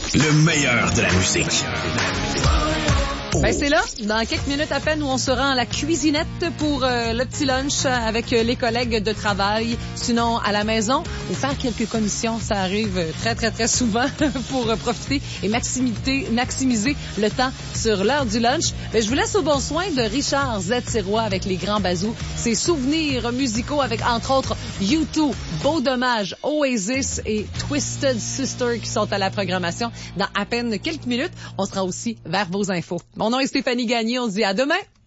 Le meilleur de la musique. Ben c'est là, dans quelques minutes à peine, où on se rend à la cuisinette pour le petit lunch avec les collègues de travail. Sinon, à la maison, ou faire quelques commissions, ça arrive très, très, très souvent pour profiter et maximiser le temps sur l'heure du lunch. Ben, je vous laisse au bon soin de Richard Z. Sirois avec les grands bazous. Ses souvenirs musicaux avec, entre autres, U2, Beau Dommage, Oasis et Twisted Sister qui sont à la programmation. Dans à peine quelques minutes, on sera aussi vers vos infos. Mon nom est Stéphanie Gagné. On se dit à demain.